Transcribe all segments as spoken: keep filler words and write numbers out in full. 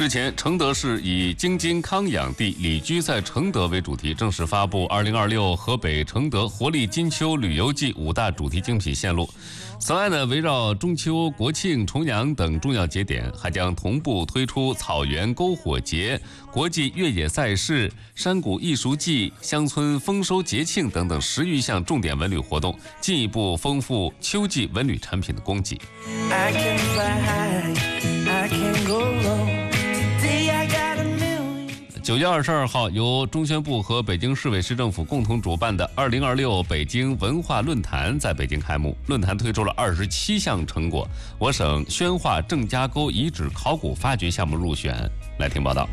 日前，承德市以京津康养地，礼居在承德为主题，正式发布二零二六河北承德活力金秋旅游季五大主题精品线路。此外呢，围绕中秋、国庆、重阳等重要节点，还将同步推出草原篝火节、国际越野赛事、山谷艺术季、乡村丰收节庆等等十余项重点文旅活动，进一步丰富秋季文旅产品的供给。I can fly high, I can go low.九月二十二号，由中宣部和北京市委市政府共同主办的二零二六北京文化论坛在北京开幕。论坛推出了二十七项成果，我省宣化郑家沟遗址考古发掘项目入选。来听报道。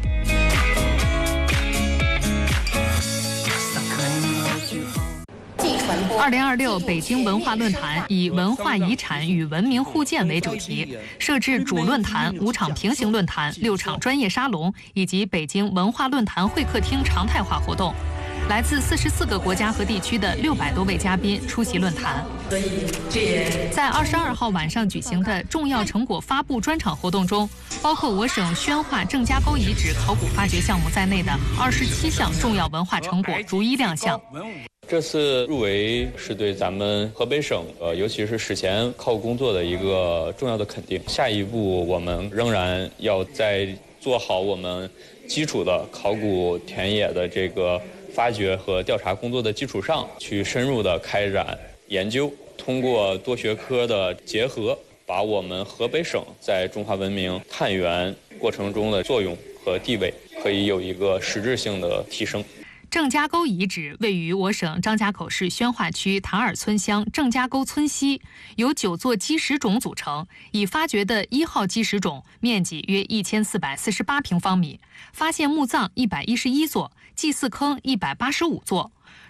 二零二六北京文化论坛以文化遗产与文明互鉴为主题，设置主论坛、五场平行论坛、六场专业沙龙以及北京文化论坛会客厅常态化活动。来自四十四个国家和地区的六百多位嘉宾出席论坛。在二十二号晚上举行的重要成果发布专场活动中，包括我省宣化郑家沟遗址考古发掘项目在内的二十七项重要文化成果逐一亮相。 这次入围是对咱们河北省，呃，尤其是史前考古工作的一个重要的肯定。下一步，我们仍然要在做好我们基础的考古田野的这个发掘和调查工作的基础上，去深入的开展研究，通过多学科的结合，把我们河北省在中华文明探源过程中的作用和地位，可以有一个实质性的提升。 郑家沟遗址位于我省张家口市宣化区塔尔村乡郑家沟村西，由九座基石冢组成。已发掘的一号基石冢面积约一千四百四十八平方米，发现墓葬一百一十一座，祭祀坑一百八十五座。